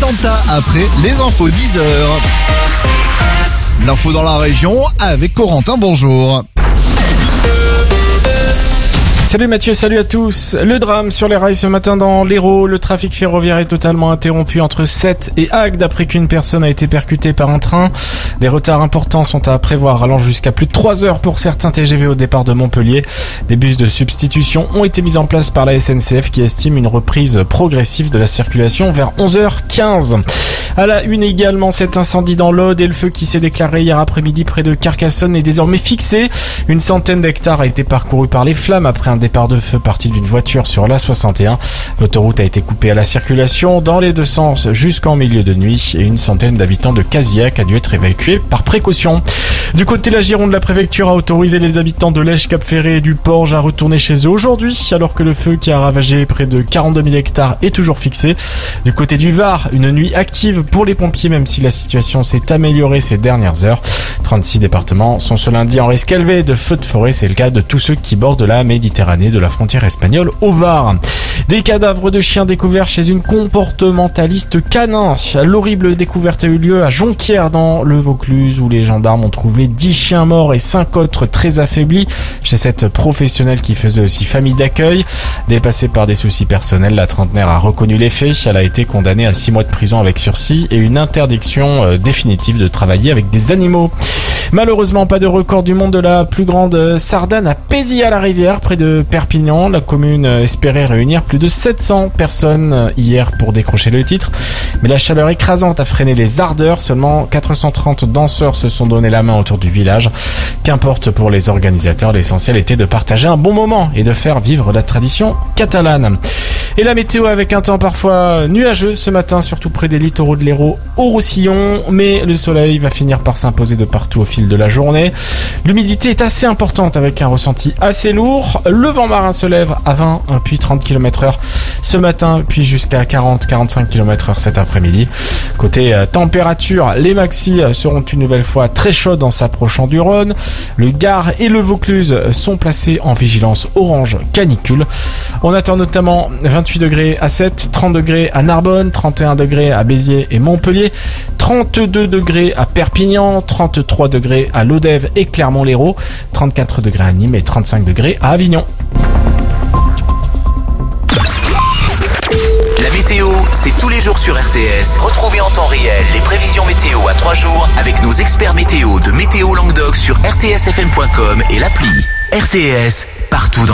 Koh-Lanta après les infos 10h. L'info dans la région avec Corentin, bonjour. Salut Mathieu, salut à tous. Le drame sur les rails ce matin dans l'Hérault. Le trafic ferroviaire est totalement interrompu entre Sète et Agde après qu'une personne a été percutée par un train. Des retards importants sont à prévoir, allant jusqu'à plus de 3 heures pour certains TGV au départ de Montpellier. Des bus de substitution ont été mis en place par la SNCF qui estime une reprise progressive de la circulation vers 11h15. À la une également, cet incendie dans l'Aude et le feu qui s'est déclaré hier après-midi près de Carcassonne est désormais fixé. Une centaine d'hectares a été parcouru par les flammes après un départ de feu parti d'une voiture sur l'A61. L'autoroute a été coupée à la circulation dans les deux sens jusqu'en milieu de nuit et une centaine d'habitants de Casillac a dû être évacués par précaution. Du côté de la Gironde, la préfecture a autorisé les habitants de Lège, Cap-Ferré et du Porge à retourner chez eux aujourd'hui, alors que le feu qui a ravagé près de 42 000 hectares est toujours fixé. Du côté du Var, une nuit active pour les pompiers, même si la situation s'est améliorée ces dernières heures. 36 départements sont ce lundi en risque élevé de feux de forêt. C'est le cas de tous ceux qui bordent la Méditerranée de la frontière espagnole au Var. Des cadavres de chiens découverts chez une comportementaliste canin. L'horrible découverte a eu lieu à Jonquière dans le Vaucluse où les gendarmes ont trouvé 10 chiens morts et 5 autres très affaiblis chez cette professionnelle qui faisait aussi famille d'accueil. Dépassée par des soucis personnels, la trentenaire a reconnu les faits. Elle a été condamnée à 6 mois de prison avec sursis et une interdiction définitive de travailler avec des animaux. Malheureusement, pas de record du monde de la plus grande sardane à Pézy-à-la-Rivière, près de Perpignan. La commune espérait réunir plus de 700 personnes hier pour décrocher le titre. Mais la chaleur écrasante a freiné les ardeurs. Seulement 430 danseurs se sont donné la main autour du village. Qu'importe pour les organisateurs, l'essentiel était de partager un bon moment et de faire vivre la tradition catalane. Et la météo avec un temps parfois nuageux ce matin, surtout près des littoraux de l'Hérault au Roussillon. Mais le soleil va finir par s'imposer de partout au fil de la journée. L'humidité est assez importante avec un ressenti assez lourd. Le vent marin se lève à 20 puis 30 km/h ce matin, puis jusqu'à 40-45 km/h cet après-midi. Côté température, les maxis seront une nouvelle fois très chaudes en s'approchant du Rhône. Le Gard et le Vaucluse sont placés en vigilance orange canicule. On attend notamment 28 degrés à Sète, 30 degrés à Narbonne, 31 degrés à Béziers et Montpellier, 32 degrés à Perpignan, 33 degrés à Lodève et Clermont-Lérault, 34 degrés à Nîmes et 35 degrés à Avignon. La météo, c'est tous les jours sur RTS. Retrouvez en temps réel les prévisions météo à 3 jours avec nos experts météo de Météo Languedoc sur rtsfm.com et l'appli. RTS, partout dans